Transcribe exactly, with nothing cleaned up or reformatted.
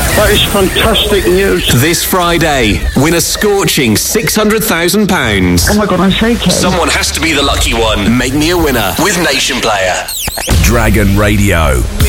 That is fantastic news. This Friday, win a scorching six hundred thousand pounds. Oh my God, I'm shaking. Someone has to be the lucky one. Make me a winner with Nation Player. Dragon Radio.